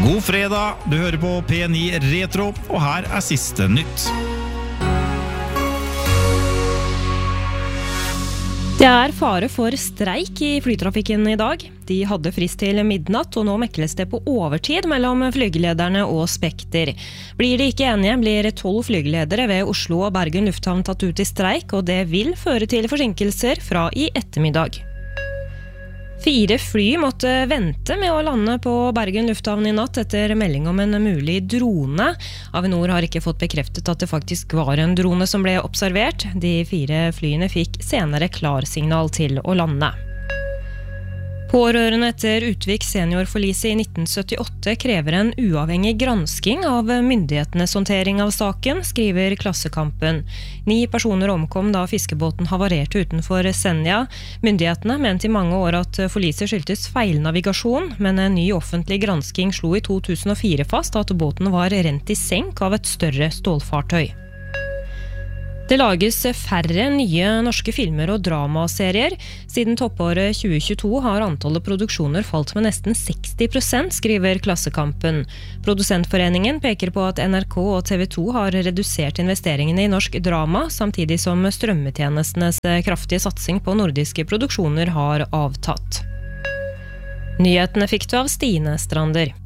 God fredag, du hører på P9 Retro, og her siste nytt. Det fare for streik I flytrafikken I dag. De hadde frist til midnatt, og nå mekles det på overtid mellom flygelederne og Spekter. Blir de ikke enige, blir 12 flygeledere ved Oslo og Bergen lufthavn tatt ut I streik, og det vil føre til forsinkelser fra I ettermiddag. 4 fly måtte vente med å lande på Bergen lufthavn I natt etter melding om en mulig drone. Avinor har ikke fått bekreftet at det faktisk var en drone som ble observert. De 4 flyene fikk senere klarsignal til å lande. Pårørende etter Utvik seniorforlise I 1978 krever en uavhengig gransking av myndighetenes håndtering av saken, skriver Klassekampen. 9 personer omkom da fiskebåten havarerte utenfor Senja. Myndighetene mente I mange år at forliset skyldtes feilnavigasjon, men en ny offentlig gransking slo I 2004 fast at båten var rent I senk av et større stålfartøy. Det lages færre nye norske filmer og dramaserier. Siden toppåret 2022 har antallet produksjoner falt med nesten 60%, skriver Klassekampen. Produsentforeningen peker på at NRK og TV 2 har redusert investeringene I norsk drama, samtidig som strømmetjenestenes kraftige satsing på nordiske produksjoner har avtatt. Nyhetene fikk du av Stine Strander.